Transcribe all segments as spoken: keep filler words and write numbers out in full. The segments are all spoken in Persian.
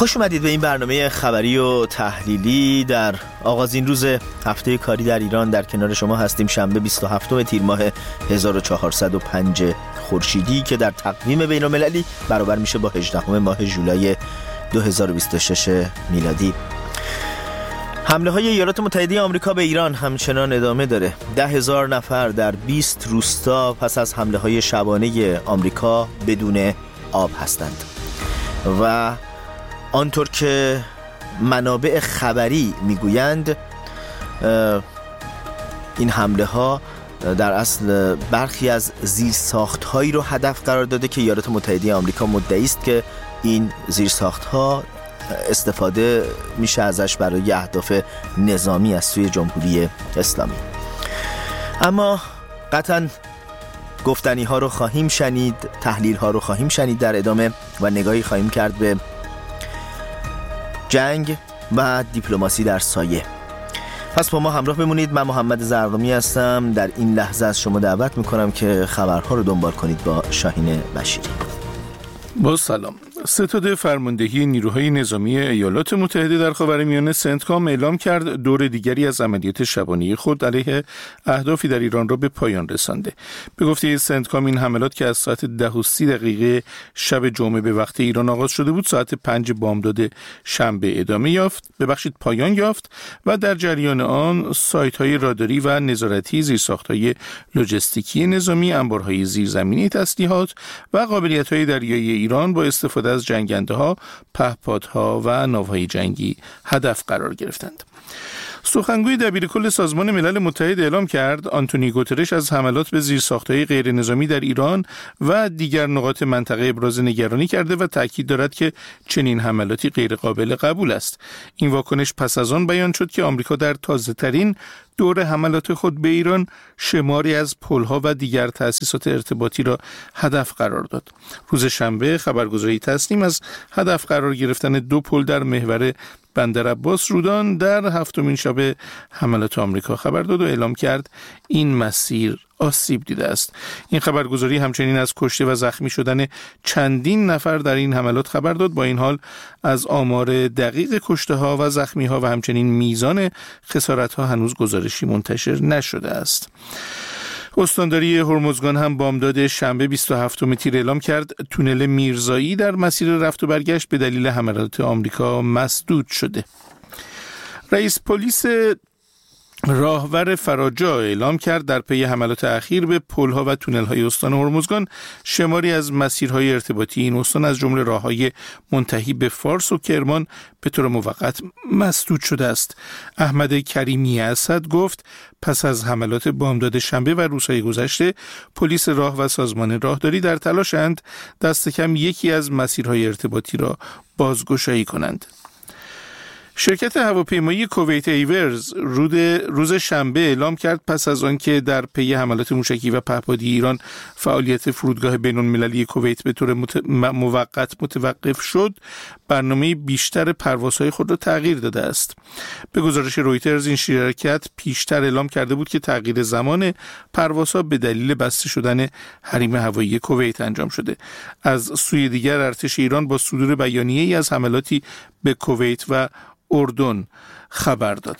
خوش اومدید به این برنامه خبری و تحلیلی. در آغازین روز هفته کاری در ایران در کنار شما هستیم. شنبه بیست و هفتم تیر ماه هزار و چهارصد و پنج خورشیدی که در تقویم بین‌المللی برابر میشه با هجدهم ماه ژولای دو هزار و بیست و شش میلادی. حمله های ایالات متحده آمریکا به ایران همچنان ادامه داره. ده هزار نفر در بیست روستا پس از حمله های شبانه آمریکا بدون آب هستند و آنطور که منابع خبری میگویند این حمله ها در اصل برخی از زیرساخت هایی رو هدف قرار داده که ایالات متحده آمریکا مدعی است که این زیرساخت ها استفاده میشه ازش برای اهداف نظامی از سوی جمهوری اسلامی. اما قطعاً گفتنی ها رو خواهیم شنید، تحلیل ها رو خواهیم شنید در ادامه و نگاهی خواهیم کرد به جنگ و دیپلماسی در سایه. پس با ما همراه بمونید. من محمد زرقامی هستم. در این لحظه از شما دعوت میکنم که خبرها رو دنبال کنید با شاهین بشیری. با سلام. ستاد فرماندهی نیروهای نظامی ایالات متحده در خاورمیانه سنتکام اعلام کرد دور دیگری از عملیات شبانه خود علیه اهدافی در ایران را به پایان رسانده. به گفته سنتکام این حملات که از ساعت ده و سی دقیقه شب جمعه به وقت ایران آغاز شده بود ساعت پنج بامداد شنبه ادامه یافت ببخشید پایان یافت و در جریان آن سایت‌های راداری و نظارتی، زیرساخت‌های لوجستیکی نظامی، انبارهای زیرزمینی تسلیحات و قابلیت‌های دریایی ایران با استفاده از جنگنده ها، پهپادها و ناوهای جنگی هدف قرار گرفتند. سخنگوی دبیرکل سازمان ملل متحد اعلام کرد آنتونی گوترش از حملات به زیرساخت‌های غیر نظامی در ایران و دیگر نقاط منطقه ابراز نگرانی کرده و تاکید دارد که چنین حملاتی غیر قابل قبول است. این واکنش پس از آن بیان شد که آمریکا در تازه‌ترین دور حملات خود به ایران شماری از پل‌ها و دیگر تأسیسات ارتباطی را هدف قرار داد. روز شنبه خبرگزاری تسنیم از هدف قرار گرفتن دو پل در محور بندر عباس رودان در هفتمین شب حملات آمریکا خبر داد و اعلام کرد این مسیر آسیب دیده است. این خبرگزاری همچنین از کشته و زخمی شدن چندین نفر در این حملات خبر داد. با این حال از آمار دقیق کشته ها و زخمی ها و همچنین میزان خسارت ها هنوز گزارشی منتشر نشده است. استانداری هرمزگان هم بامداد شنبه بیست و هفتم تیر اعلام کرد تونل میرزایی در مسیر رفت و برگشت به دلیل حملات آمریکا مسدود شده. رئیس پلیس راهور فراجا اعلام کرد در پی حملات اخیر به پل‌ها و تونل‌های استان هرمزگان شماری از مسیرهای ارتباطی این استان از جمله راه‌های منتهی به فارس و کرمان به طور موقت مسدود شده است. احمد کریمی اسد گفت پس از حملات بامداد شنبه و روزهای گذشته پلیس راه و سازمان راهداری در تلاشند دست کم یکی از مسیرهای ارتباطی را بازگشایی کنند. شرکت هواپیمایی کویت ایورز روز شنبه اعلام کرد پس از آنکه در پی حملات موشکی و پهپادی ایران فعالیت فرودگاه بین‌المللی کویت به طور مت... موقت متوقف شد، برنامه بیشتر پروازهای خود را تغییر داده است. به گزارش رویترز این شرکت پیشتر اعلام کرده بود که تغییر زمان پروازها به دلیل بسته شدن حریم هوایی کویت انجام شده. از سوی دیگر ارتش ایران با صدور بیانیه‌ای از حملاتی به کویت و اردن خبر داد.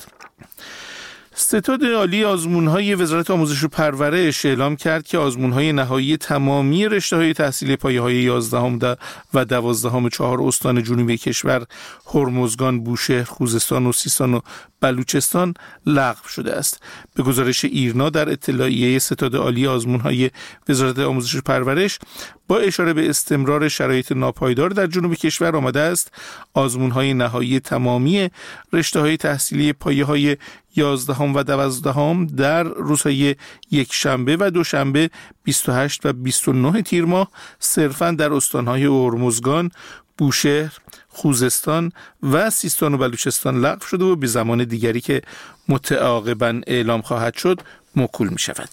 ستاد عالی آزمون‌های وزارت آموزش و پرورش اعلام کرد که آزمون‌های نهایی تمامی رشته‌های تحصیلی پایه‌های یازدهم و دوازدهم چهار استان جنوبی کشور هرمزگان، بوشهر، خوزستان و سیستان و بلوچستان لغو شده است. به گزارش ایرنا در اطلاعیه ستاد عالی آزمون‌های وزارت آموزش و پرورش با اشاره به استمرار شرایط ناپایدار در جنوب کشور آمده است آزمون‌های نهایی تمامی رشته‌های تحصیلی پایه‌های یازدهم و دوازدهم در روزهای یک شنبه و دوشنبه بیست و هشت و بیست و نه تیر ماه صرفاً در استان‌های هرمزگان، بوشهر، خوزستان و سیستان و بلوچستان لغو شده و به زمان دیگری که متعاقباً اعلام خواهد شد موکول می شود.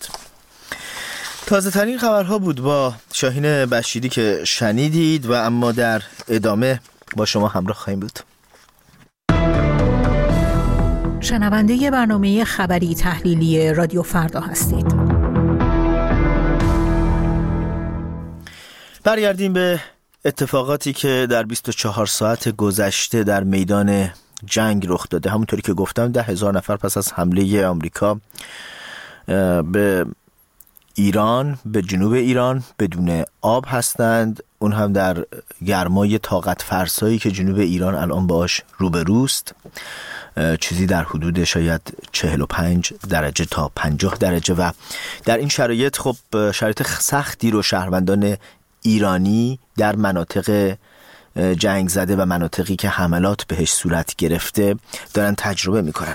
تازه ترین خبرها بود با شاهین بشیری که شنیدید و اما در ادامه با شما همراه خواهیم بود. شنونده برنامه خبری تحلیلی رادیو فردا هستید. برگردیم به اتفاقاتی که در بیست و چهار ساعت گذشته در میدان جنگ رخ داده، همونطوری که گفتم ده هزار نفر پس از حمله آمریکا به ایران، به جنوب ایران بدون آب هستند، اون هم در گرمای طاقت فرسایی که جنوب ایران الان باش روبروست، چیزی در حدود شاید چهل و پنج درجه تا پنجاه درجه. و در این شرایط خب شرایط سختی رو شهروندان ایرانی در مناطق جنگ زده و مناطقی که حملات بهش صورت گرفته دارن تجربه میکنن.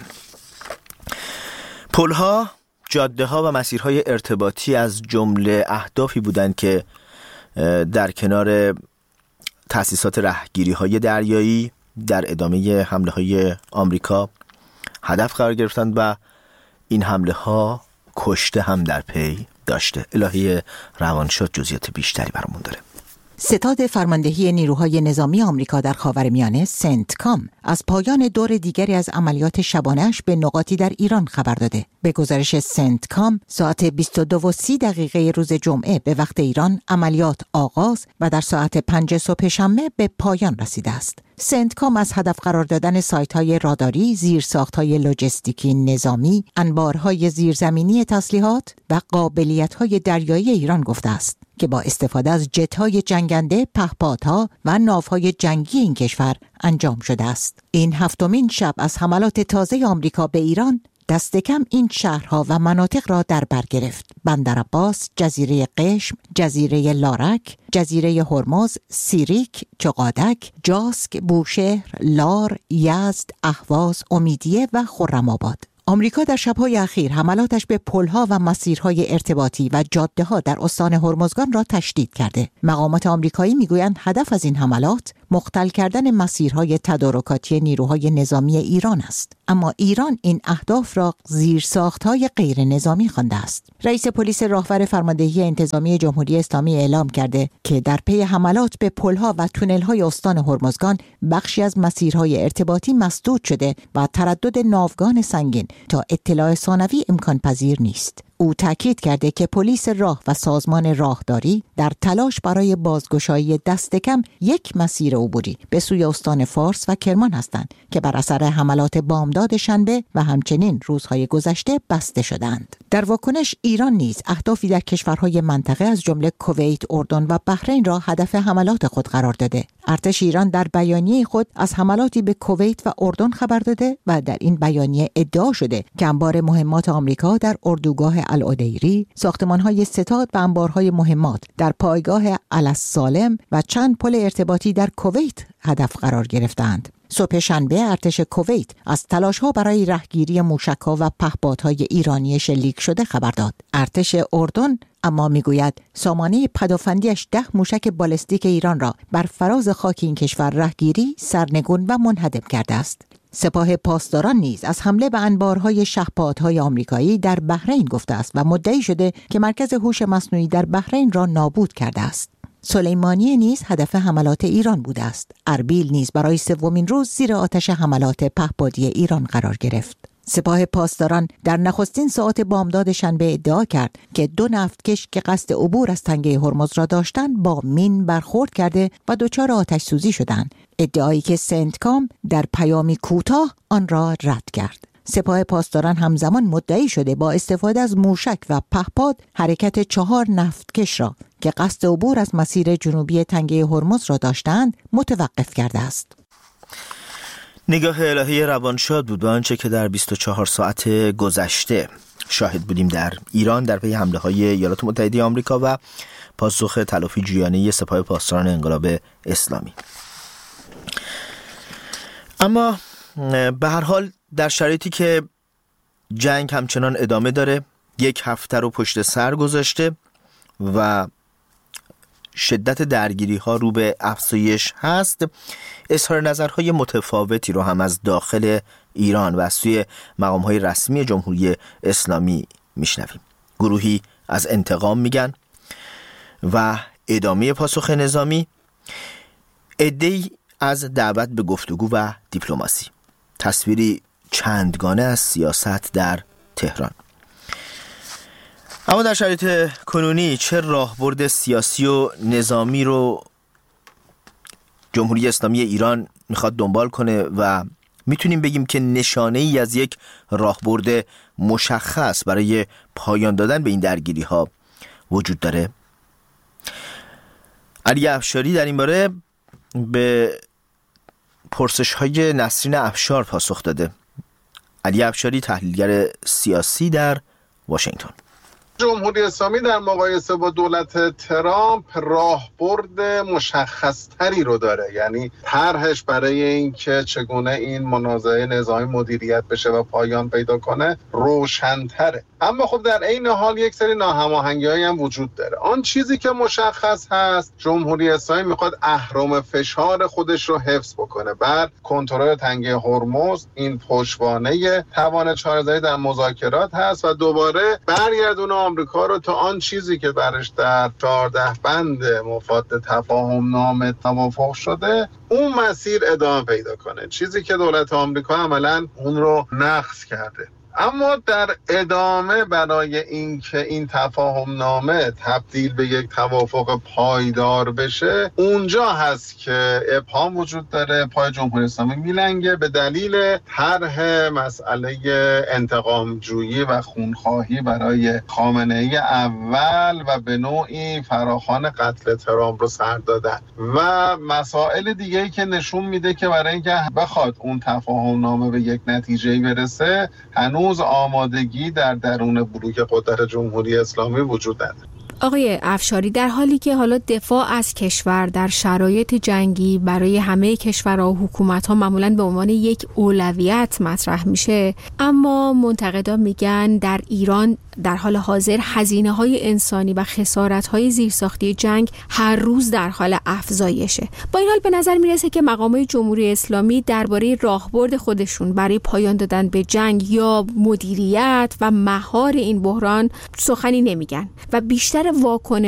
پلها، جاده ها و مسیرهای ارتباطی از جمله اهدافی بودند که در کنار تأسیسات رهگیری های دریایی در ادامه حمله های آمریکا هدف قرار گرفتند و این حمله ها کشته هم در پی داشته. الهی روانشاد جزئیات بیشتری برامون داره. ستاد فرماندهی نیروهای نظامی آمریکا در خاورمیانه سنتکام از پایان دور دیگری از عملیات شبانه‌اش به نقاطی در ایران خبر داده. به گزارش سنتکام ساعت بیست و دو و سی دقیقه روز جمعه به وقت ایران عملیات آغاز و در ساعت پنج صبح شنبه به پایان رسیده است. سنتکام از هدف قرار دادن سایت‌های راداری، زیرساخت‌های لوجستیکی نظامی، انبارهای زیرزمینی تسلیحات و قابلیت‌های دریایی ایران گفته است که با استفاده از جت‌های جنگنده، پهپادها و ناوهای جنگی این کشور انجام شده است. این هفتمین شب از حملات تازه آمریکا به ایران دست کم این شهرها و مناطق را در بر گرفت: بندرعباس، جزیره قشم، جزیره لارک، جزیره هرمز، سیریک، چقادک، جاسک، بوشهر، لار، یزد، اهواز، امیدیه و خرم‌آباد. آمریکا در شب‌های اخیر حملاتش به پل‌ها و مسیرهای ارتباطی و جاده‌ها در استان هرمزگان را تشدید کرده. مقامات آمریکایی می‌گویند هدف از این حملات مختل کردن مسیرهای تدارکاتی نیروهای نظامی ایران است. اما ایران این اهداف را زیرساخت‌های غیر نظامی خوانده است. رئیس پلیس راهور فرماندهی انتظامی جمهوری اسلامی اعلام کرده که در پی حملات به پل‌ها و تونل‌های استان هرمزگان بخشی از مسیرهای ارتباطی مسدود شده و تردد ناوگان سنگین تا اطلاع ثانوی امکان پذیر نیست. او تاکید کرده که پلیس راه و سازمان راهداری در تلاش برای بازگشایی دست کم یک مسیر عبوری به سوی استان فارس و کرمان هستند که بر اثر حملات بامداد شنبه و همچنین روزهای گذشته بسته شدند. در واکنش ایران نیز اهدافی در کشورهای منطقه از جمله کویت، اردن و بحرین را هدف حملات خود قرار داده. ارتش ایران در بیانیه خود از حملاتی به کویت و اردن خبر داده و در این بیانیه ادعا شده که انبار مهمات آمریکا در اردوگاه العدیری، ساختمان‌های ستاد و انبارهای مهمات در پایگاه السالم و چند پل ارتباطی در کویت هدف قرار گرفتند. صبح شنبه ارتش کویت از تلاش‌ها برای رهگیری موشک‌ها و پهپادهای ایرانی شلیک شده خبر داد. ارتش اردن اما میگوید سامانه پدافندیش ده موشک بالستیک ایران را بر فراز خاک این کشور رهگیری، سرنگون و منهدم کرده است. سپاه پاسداران نیز از حمله به انبارهای شهپادهای آمریکایی در بحرین گفته است و مدعی شده که مرکز هوش مصنوعی در بحرین را نابود کرده است. سلیمانیه نیز هدف حملات ایران بوده است. اربیل نیز برای سومین روز زیر آتش حملات پهپادی ایران قرار گرفت. سپاه پاسداران در نخستین ساعات بامداد شنبه ادعا کرد که دو نفتکش که قصد عبور از تنگه هرمز را داشتند با مین برخورد کرده و دچار آتش سوزی شدند. ادعایی که سنتکام در پیامی کوتاه آن را رد کرد. سپاه پاسداران همزمان مدعی شده با استفاده از موشک و پهپاد حرکت چهار نفتکش را که قصد عبور از مسیر جنوبی تنگه هرمز را داشتند متوقف کرده است. نگاه الهی روانشاد بود به آنچه که در بیست و چهار ساعت گذشته شاهد بودیم در ایران در پی حمله های ایالات متحده آمریکا و پاسخ تلافی جویانه سپاه پاسداران انقلاب اسلامی. اما به هر حال در شرایطی که جنگ همچنان ادامه داره، یک هفته رو پشت سر گذاشته و شدت درگیری ها رو به افزایش هست، اظهار نظرهای متفاوتی رو هم از داخل ایران و از سوی مقام های رسمی جمهوری اسلامی میشنویم. گروهی از انتقام میگن و ادامه پاسخ نظامی، عده‌ای از دعوت به گفتگو و دیپلماسی. تصویری چندگانه از سیاست در تهران. اما در شرایط کنونی چه راهبرد سیاسی و نظامی رو جمهوری اسلامی ایران میخواد دنبال کنه و میتونیم بگیم که نشانه ای از یک راهبرد مشخص برای پایان دادن به این درگیری ها وجود داره؟ علی افشاری در این باره به پرسش های نسرین افشار پاسخ داده. علی افشاری تحلیلگر سیاسی در واشنگتن. جمهوری اسلامی در مقایسه با دولت ترامپ راهبرد مشخصتری رو داره، یعنی طرحش برای اینکه چگونه این منازعه نظامی مدیریت بشه و پایان پیدا کنه روشن‌تره. اما خب در عین حال یک سری ناهماهنگی‌هایی هم وجود داره. آن چیزی که مشخص هست، جمهوری اسلامی میخواد اهرم فشار خودش رو حفظ بکنه بر کنترل تنگه هرمز. این پشتوانه توان چاره‌زنی در مذاکرات هست و دوباره برگردونه آمریکا رو تا آن چیزی که برش در چهارده بند مفاد تفاهم نامه توافق شده اون مسیر ادامه پیدا کنه، چیزی که دولت آمریکا عملاً اون رو نقض کرده. اما در ادامه برای اینکه این تفاهم نامه تبدیل به یک توافق پایدار بشه، اونجا هست که ابهام وجود داره، پای جمهوری اسلامی میلنگه به دلیل طرح مسئله انتقام جویی و خونخواهی برای خامنه‌ای اول و به نوعی فراخوان قتل ترامپ رو سر دادن و مسائل دیگه‌ای که نشون میده که برای اینکه بخواد اون تفاهم نامه به یک نتیجه‌ای برسه هنوز آمادگی در درون بلوک قدرت جمهوری اسلامی وجود داره. آقای افشاری، در حالی که حالا دفاع از کشور در شرایط جنگی برای همه کشورها و حکومت‌ها معمولاً به عنوان یک اولویت مطرح میشه، اما منتقدان میگن در ایران در حال حاضر هزینه‌های انسانی و خسارت‌های زیرساختی جنگ هر روز در حال افزایشه. با این حال به نظر میرسه که مقامات جمهوری اسلامی درباره راهبرد خودشون برای پایان دادن به جنگ یا مدیریت و مهار این بحران سخنی نمیگن و بیشتر واکنش